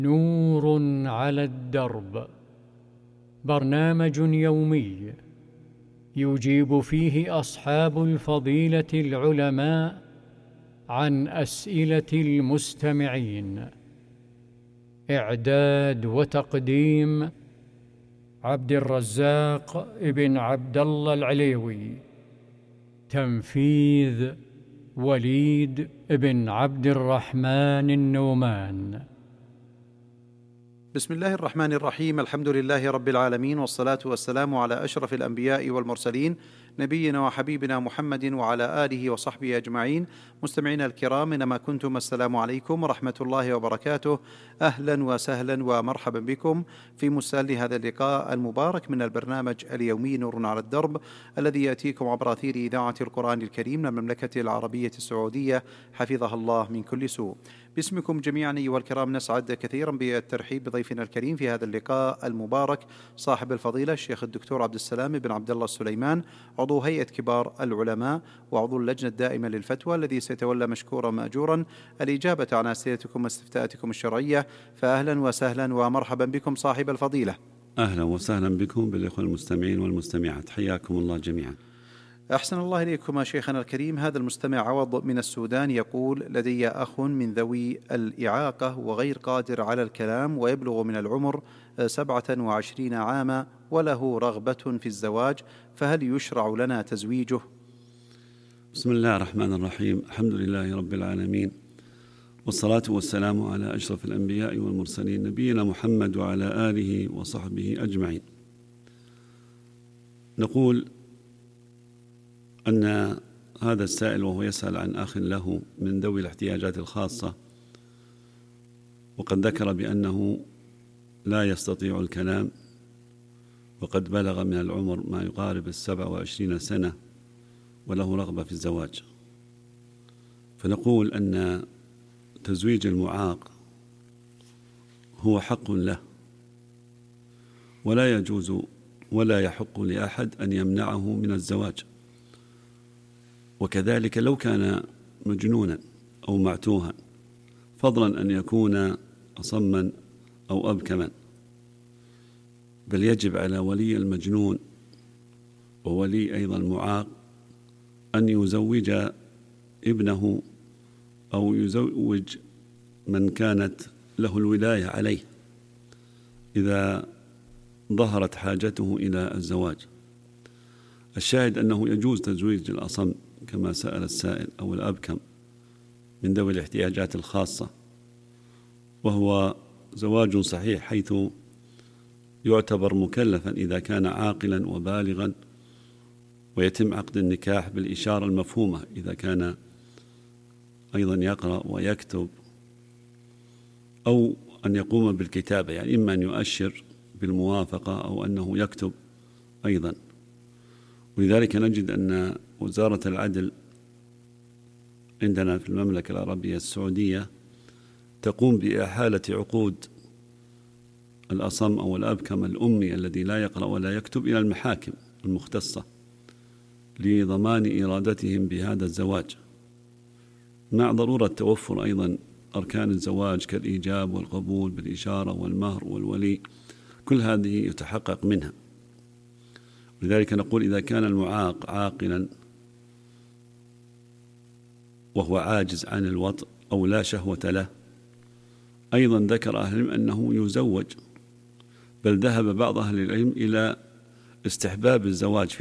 نور على الدرب، برنامج يومي يجيب فيه أصحاب الفضيلة العلماء عن أسئلة المستمعين. إعداد وتقديم عبد الرزاق ابن عبد الله العليوي. تنفيذ وليد ابن عبد الرحمن النومان. بسم الله الرحمن الرحيم. الحمد لله رب العالمين، والصلاة والسلام على أشرف الأنبياء والمرسلين، نبينا وحبيبنا محمد وعلى آله وصحبه أجمعين. مستمعينا الكرام، إنما كنتم، السلام عليكم ورحمة الله وبركاته. أهلا وسهلا ومرحبا بكم في مستهل هذا اللقاء المبارك من البرنامج اليومي نور على الدرب، الذي يأتيكم عبر أثير إذاعة القرآن الكريم من المملكة العربية السعودية، حفظها الله من كل سوء. باسمكم جميعا أيها الكرام، نسعد كثيرا بالترحيب بضيفنا الكريم في هذا اللقاء المبارك، صاحب الفضيلة الشيخ الدكتور عبد السلام بن عبد الله السليمان، عضو هيئة كبار العلماء وعضو اللجنة الدائمة للفتوى، الذي سيتولى مشكورا مأجورا الإجابة عن أسئلتكم واستفتاءاتكم الشرعية. فأهلا وسهلا ومرحبا بكم صاحب الفضيلة. أهلا وسهلا بكم بالإخوة المستمعين والمستمعات، حياكم الله جميعا. أحسن الله إليكم شيخنا الكريم. هذا المستمع عوض من السودان يقول: لدي أخ من ذوي الإعاقة وغير قادر على الكلام، ويبلغ من العمر 27 عاما، وله رغبة في الزواج، فهل يشرع لنا تزويجه؟ بسم الله الرحمن الرحيم. الحمد لله رب العالمين، والصلاة والسلام على أشرف الأنبياء والمرسلين، نبينا محمد وعلى آله وصحبه أجمعين. نقول أن هذا السائل وهو يسأل عن أخ له من ذوي الاحتياجات الخاصة، وقد ذكر بأنه لا يستطيع الكلام، وقد بلغ من العمر ما يقارب 27 سنة، وله رغبة في الزواج. فنقول أن تزويج المعاق هو حق له، ولا يجوز ولا يحق لأحد أن يمنعه من الزواج. وكذلك لو كان مجنونا أو معتوها، فضلا أن يكون أصما أو أبكما، بل يجب على ولي المجنون وولي أيضا المعاق أن يزوج ابنه أو يزوج من كانت له الولاية عليه إذا ظهرت حاجته إلى الزواج. الشاهد أنه يجوز تزويج الأصم كما سأل السائل أو الأبكم من ذوي الاحتياجات الخاصة، وهو زواج صحيح، حيث يعتبر مكلفا إذا كان عاقلا وبالغا، ويتم عقد النكاح بالإشارة المفهومة إذا كان أيضا يقرأ ويكتب، أو أن يقوم بالكتابة، يعني إما أن يؤشر بالموافقة أو أنه يكتب أيضا. ولذلك نجد أن وزارة العدل عندنا في المملكة العربية السعودية تقوم بإحالة عقود الأصم أو الأبكم الأمي الذي لا يقرأ ولا يكتب إلى المحاكم المختصة لضمان إرادتهم بهذا الزواج، مع ضرورة توفر أيضا أركان الزواج كالإيجاب والقبول بالإشارة والمهر والولي، كل هذه يتحقق منها. لذلك نقول إذا كان المعاق عاقلا وهو عاجز عن الوطء أو لا شهوة له، أيضا ذكر أهل العلم أنه يزوج، بل ذهب بعض أهل العلم إلى استحباب الزواج في